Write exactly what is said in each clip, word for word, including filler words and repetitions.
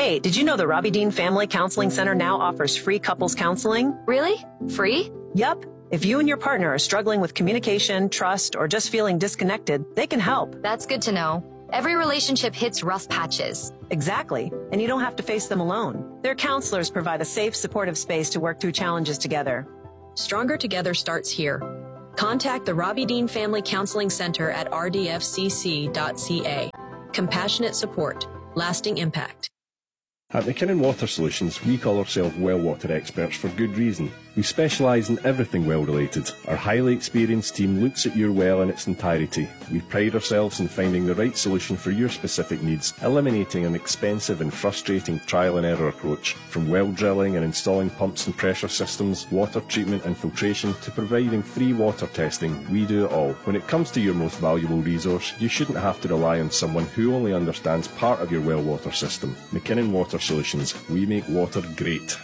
Hey, did you know the Robbie Dean Family Counseling Center now offers free couples counseling? Really? Free? Yup. If you and your partner are struggling with communication, trust, or just feeling disconnected, they can help. That's good to know. Every relationship hits rough patches. Exactly. And you don't have to face them alone. Their counselors provide a safe, supportive space to work through challenges together. Stronger Together starts here. Contact the Robbie Dean Family Counseling Center at r d f c c dot c a. Compassionate support. Lasting impact. At McKinnon Water Solutions, we call ourselves well water experts for good reason. We specialise in everything well related. Our highly experienced team looks at your well in its entirety. We pride ourselves in finding the right solution for your specific needs, eliminating an expensive and frustrating trial and error approach. From well drilling and installing pumps and pressure systems, water treatment and filtration, to providing free water testing, we do it all. When it comes to your most valuable resource, you shouldn't have to rely on someone who only understands part of your well water system. McKinnon Water Solutions. We make water great.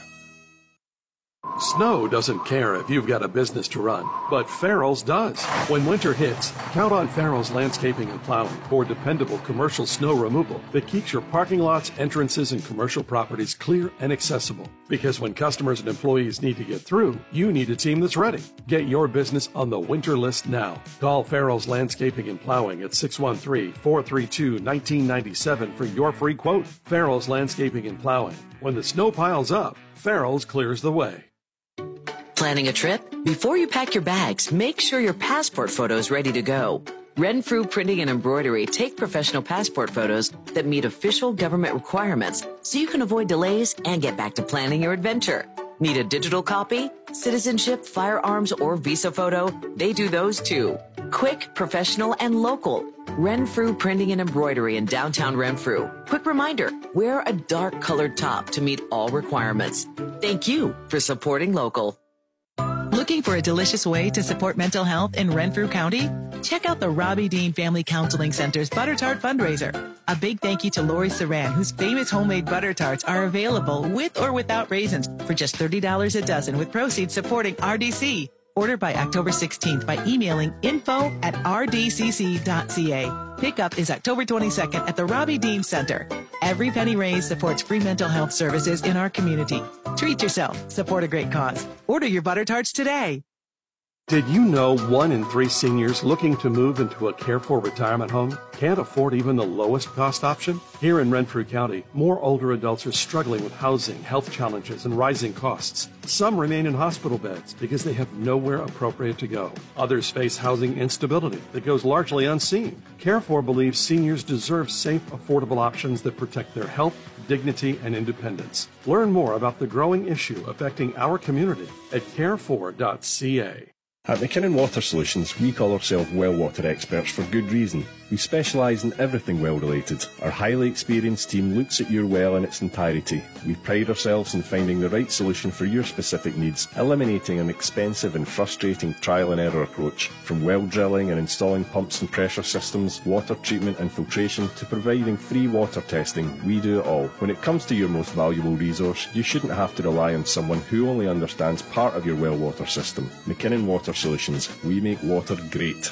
Snow doesn't care if you've got a business to run, but Farrell's does. When winter hits, count on Farrell's Landscaping and Plowing for dependable commercial snow removal that keeps your parking lots, entrances, and commercial properties clear and accessible. Because when customers and employees need to get through, you need a team that's ready. Get your business on the winter list now. Call Farrell's Landscaping and Plowing at six one three, four three two, one nine nine seven for your free quote. Farrell's Landscaping and Plowing. When the snow piles up, Farrell's clears the way. Planning a trip? Before you pack your bags, make sure your passport photo is ready to go. Renfrew Printing and Embroidery take professional passport photos that meet official government requirements so you can avoid delays and get back to planning your adventure. Need a digital copy? Citizenship, firearms, or visa photo? They do those too. Quick, professional, and local. Renfrew Printing and Embroidery in downtown Renfrew. Quick reminder, wear a dark colored top to meet all requirements. Thank you for supporting local. Looking for a delicious way to support mental health in Renfrew County? Check out the Robbie Dean Family Counseling Center's Butter Tart fundraiser. A big thank you to Lori Saran, whose famous homemade butter tarts are available with or without raisins for just thirty dollars a dozen, with proceeds supporting R D C. Order by October sixteenth by emailing info at r d c c dot c a. Pickup is October twenty-second at the Robbie Dean Center. Every penny raised supports free mental health services in our community. Treat yourself. Support a great cause. Order your butter tarts today. Did you know one in three seniors looking to move into a care-for retirement home can't afford even the lowest cost option? Here in Renfrew County, more older adults are struggling with housing, health challenges, and rising costs. Some remain in hospital beds because they have nowhere appropriate to go. Others face housing instability that goes largely unseen. care for believes seniors deserve safe, affordable options that protect their health, dignity, and independence. Learn more about the growing issue affecting our community at care for dot c a. At McKinnon Water Solutions, we call ourselves well water experts for good reason. We specialise in everything well related. Our highly experienced team looks at your well in its entirety. We pride ourselves in finding the right solution for your specific needs, eliminating an expensive and frustrating trial and error approach. From well drilling and installing pumps and pressure systems, water treatment and filtration, to providing free water testing, we do it all. When it comes to your most valuable resource, you shouldn't have to rely on someone who only understands part of your well water system. McKinnon Water Solutions. We make water great.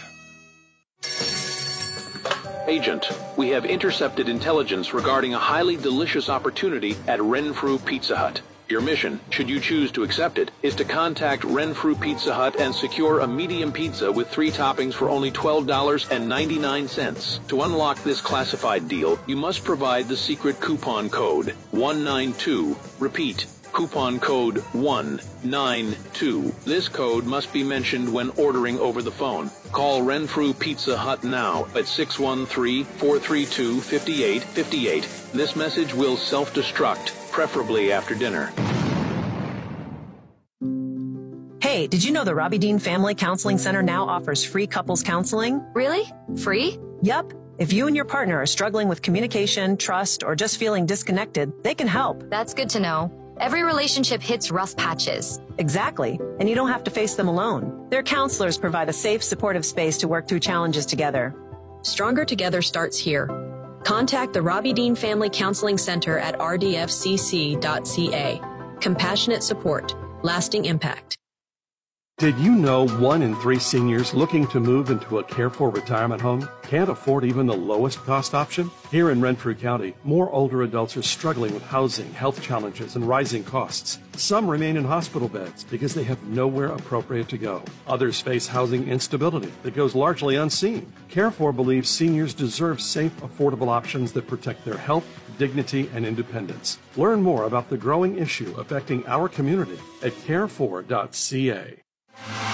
Agent, we have intercepted intelligence regarding a highly delicious opportunity at Renfrew Pizza Hut. Your mission, should you choose to accept it, is to contact Renfrew Pizza Hut and secure a medium pizza with three toppings for only twelve dollars and ninety-nine cents. To unlock this classified deal, you must provide the secret coupon code one nine two. Repeat, coupon code one nine two. This code must be mentioned when ordering over the phone. Call Renfrew Pizza Hut now at six one three, four three two, five eight five eight. This message will self-destruct, preferably after dinner. Hey, did you know the Robbie Dean Family Counseling Center now offers free couples counseling? Really? Free? Yup. If you and your partner are struggling with communication, trust, or just feeling disconnected, they can help. That's good to know. Every relationship hits rough patches. Exactly. And you don't have to face them alone. Their counselors provide a safe, supportive space to work through challenges together. Stronger Together starts here. Contact the Robbie Dean Family Counseling Center at r d f c c dot c a. Compassionate support. Lasting impact. Did you know one in three seniors looking to move into a cared-for retirement home can't afford even the lowest cost option? Here in Renfrew County, more older adults are struggling with housing, health challenges, and rising costs. Some remain in hospital beds because they have nowhere appropriate to go. Others face housing instability that goes largely unseen. CareFor believes seniors deserve safe, affordable options that protect their health, dignity, and independence. Learn more about the growing issue affecting our community at care for dot c a.